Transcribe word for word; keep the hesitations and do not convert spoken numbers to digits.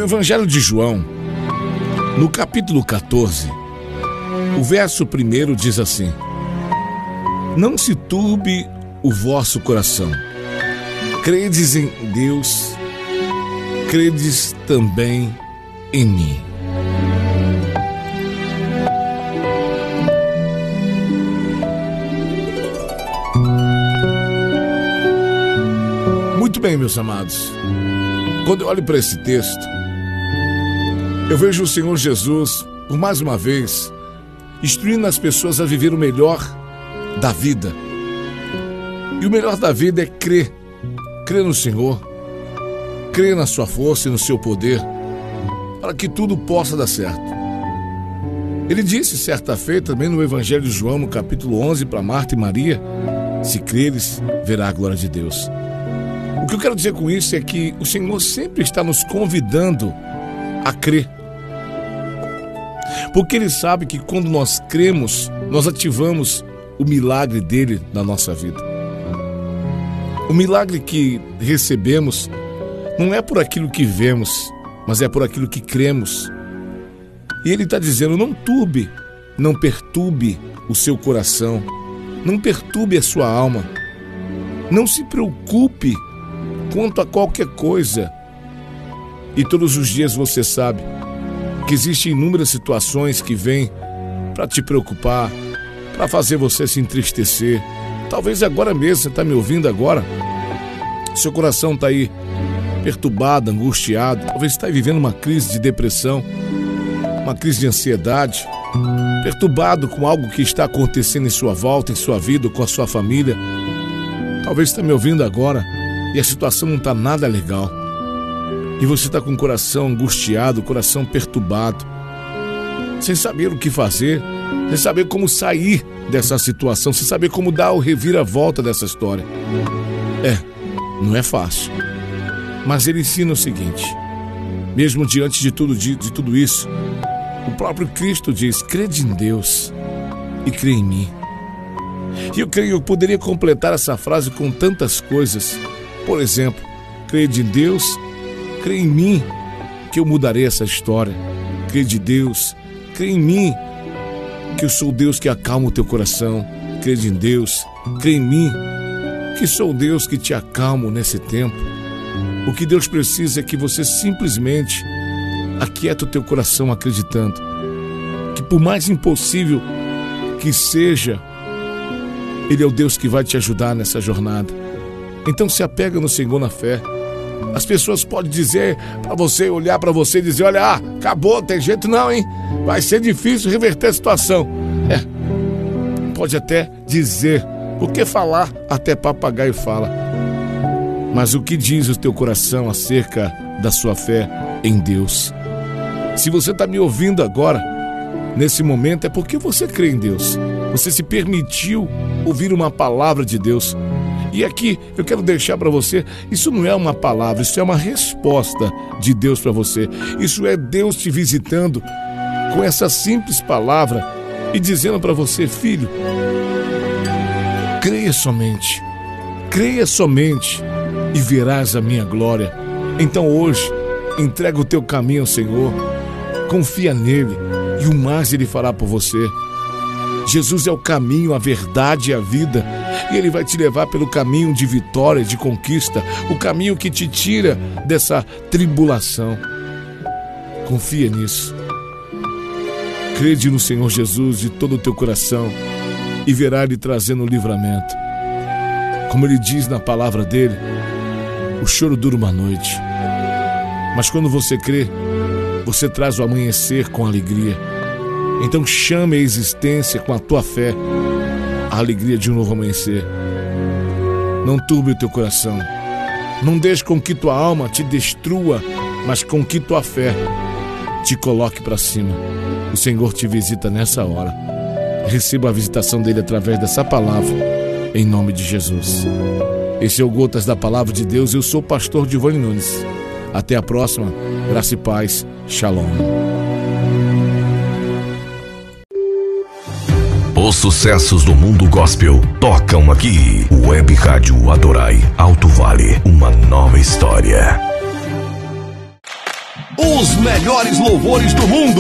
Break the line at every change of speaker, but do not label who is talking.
Evangelho de João, no capítulo quatorze, o verso primeiro diz assim: não se turbe o vosso coração. Credes em Deus, credes também em mim. Muito bem, meus amados. Quando eu olho para esse texto, eu vejo o Senhor Jesus, por mais uma vez, instruindo as pessoas a viver o melhor da vida. E o melhor da vida é crer. Crer no Senhor, crer na sua força e no seu poder, para que tudo possa dar certo. Ele disse certa feita também no Evangelho de João, no capítulo onze, para Marta e Maria: se creres, verá a glória de Deus. O que eu quero dizer com isso é que o Senhor sempre está nos convidando a crer. Porque Ele sabe que quando nós cremos, nós ativamos o milagre dele na nossa vida. O milagre que recebemos não é por aquilo que vemos, mas é por aquilo que cremos. E Ele está dizendo: não turbe, não perturbe o seu coração, não perturbe a sua alma, não se preocupe quanto a qualquer coisa. E todos os dias você sabe que existem inúmeras situações que vêm para te preocupar, para fazer você se entristecer. Talvez agora mesmo, você está me ouvindo agora, seu coração está aí perturbado, angustiado, talvez está vivendo uma crise de depressão, uma crise de ansiedade, perturbado com algo que está acontecendo em sua volta, em sua vida, com a sua família. Talvez está me ouvindo agora e a situação não está nada legal. E você está com o coração angustiado, o coração perturbado, sem saber o que fazer, sem saber como sair dessa situação, sem saber como dar o reviravolta dessa história. É, não é fácil. Mas ele ensina o seguinte: mesmo diante de tudo, de, de tudo isso, o próprio Cristo diz: crede em Deus e crê em mim. E eu creio, eu poderia completar essa frase com tantas coisas. Por exemplo, crede em Deus, crê em mim, que eu mudarei essa história. Crede em Deus, crê em mim, que eu sou o Deus que acalma o teu coração. Crede em Deus, crê em mim, que sou o Deus que te acalmo nesse tempo. O que Deus precisa é que você simplesmente aquieta o teu coração acreditando que, por mais impossível que seja, Ele é o Deus que vai te ajudar nessa jornada. Então se apega no Senhor na fé. As pessoas podem dizer para você, olhar para você e dizer: olha, ah, acabou, tem jeito não, hein? Vai ser difícil reverter a situação. É, pode até dizer, porque falar até papagaio fala. Mas o que diz o teu coração acerca da sua fé em Deus? Se você está me ouvindo agora, nesse momento, é porque você crê em Deus. Você se permitiu ouvir uma palavra de Deus. E aqui eu quero deixar para você, isso não é uma palavra, isso é uma resposta de Deus para você. Isso é Deus te visitando com essa simples palavra e dizendo para você: filho, creia somente, creia somente e verás a minha glória. Então hoje, entrega o teu caminho ao Senhor, confia nele e o mais Ele fará por você. Jesus é o caminho, a verdade e a vida, e Ele vai te levar pelo caminho de vitória, de conquista, o caminho que te tira dessa tribulação. Confia nisso. Crede no Senhor Jesus de todo o teu coração e verá Ele trazendo o livramento. Como Ele diz na palavra dele, o choro dura uma noite, mas quando você crê, você traz o amanhecer com alegria. Então chame a existência com a tua fé a alegria de um novo amanhecer. Não turbe o teu coração. Não deixe com que tua alma te destrua, mas com que tua fé te coloque para cima. O Senhor te visita nessa hora. Receba a visitação dele através dessa palavra, em nome de Jesus. Esse é o Gotas da Palavra de Deus. Eu sou o pastor Giovanni Nunes. Até a próxima. Graça e paz. Shalom.
Os sucessos do mundo gospel tocam aqui. Web Rádio Adorai, Alto Vale, uma nova história.
O
Os melhores louvores do mundo.